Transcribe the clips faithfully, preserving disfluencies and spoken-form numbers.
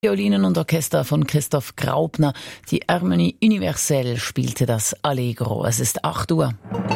Violinen und Orchester von Christoph Graupner. Die Harmonie Universelle spielte das Allegro. Es ist acht Uhr.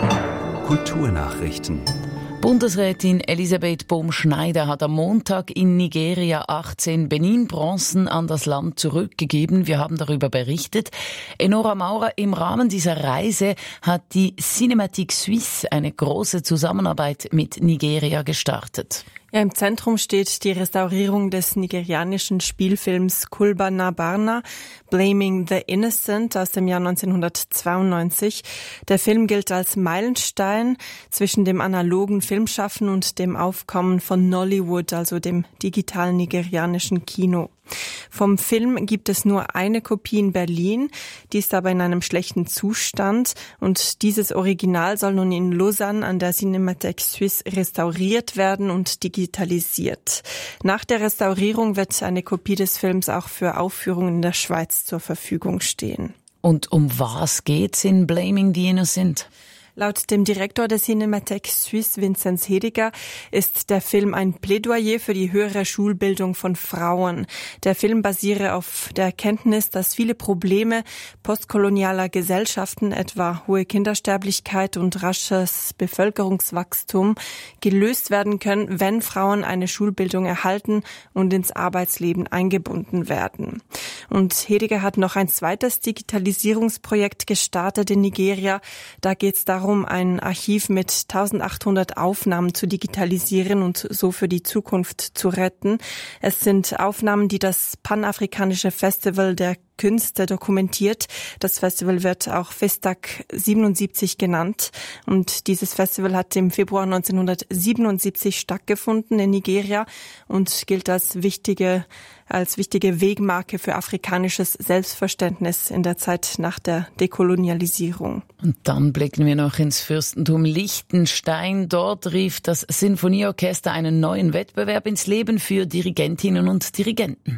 Kulturnachrichten. Bundesrätin Elisabeth Bohm-Schneider hat am Montag in Nigeria achtzehn Benin-Bronzen an das Land zurückgegeben. Wir haben darüber berichtet. Enora Maurer, im Rahmen dieser Reise hat die Cinématique Suisse eine große Zusammenarbeit mit Nigeria gestartet. Ja, im Zentrum steht die Restaurierung des nigerianischen Spielfilms Kulba na Barna, Blaming the Innocent aus dem Jahr neunzehnhundertzweiundneunzig. Der Film gilt als Meilenstein zwischen dem analogen Filmschaffen und dem Aufkommen von Nollywood, also dem digitalen nigerianischen Kino. Vom Film gibt es nur eine Kopie in Berlin, die ist aber in einem schlechten Zustand und dieses Original soll nun in Lausanne an der Cinémathèque Suisse restauriert werden und digitalisiert. Nach der Restaurierung wird eine Kopie des Films auch für Aufführungen in der Schweiz zur Verfügung stehen. Und um was geht's in Blaming the Innocent? Laut dem Direktor der Cinémathèque Suisse, Vinzenz Hediger, ist der Film ein Plädoyer für die höhere Schulbildung von Frauen. Der Film basiere auf der Erkenntnis, dass viele Probleme postkolonialer Gesellschaften, etwa hohe Kindersterblichkeit und rasches Bevölkerungswachstum, gelöst werden können, wenn Frauen eine Schulbildung erhalten und ins Arbeitsleben eingebunden werden. Und Hediger hat noch ein zweites Digitalisierungsprojekt gestartet in Nigeria. Da geht es darum, ein Archiv mit eintausendachthundert Aufnahmen zu digitalisieren und so für die Zukunft zu retten. Es sind Aufnahmen, die das Panafrikanische Festival der Künste dokumentiert. Das Festival wird auch Festac siebenundsiebzig genannt und dieses Festival hat im Februar neunzehnhundertsiebenundsiebzig stattgefunden in Nigeria und gilt als wichtige als wichtige Wegmarke für afrikanisches Selbstverständnis in der Zeit nach der Dekolonialisierung. Und dann blicken wir noch ins Fürstentum Liechtenstein. Dort rief das Sinfonieorchester einen neuen Wettbewerb ins Leben für Dirigentinnen und Dirigenten.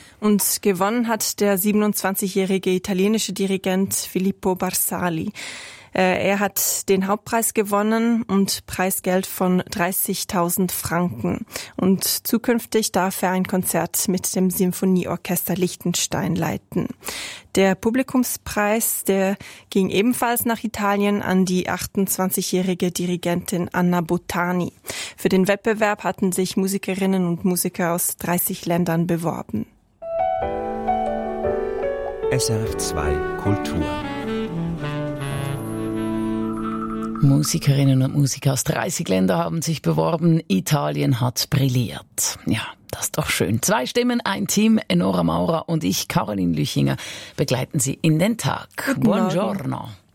Und gewonnen hat der siebenundzwanzigjährige italienische Dirigent Filippo Barsali. Er hat den Hauptpreis gewonnen und Preisgeld von dreißigtausend Franken. Und zukünftig darf er ein Konzert mit dem Sinfonieorchester Liechtenstein leiten. Der Publikumspreis, der ging ebenfalls nach Italien an die achtundzwanzigjährige Dirigentin Anna Bottani. Für den Wettbewerb hatten sich Musikerinnen und Musiker aus dreißig Ländern beworben. S R F zwei Kultur. Musikerinnen und Musiker aus dreißig Ländern haben sich beworben. Italien hat brilliert. Ja, das ist doch schön. Zwei Stimmen, ein Team. Enora Maurer und ich, Caroline Lüchinger, begleiten Sie in den Tag. Guten Buongiorno. Morgen.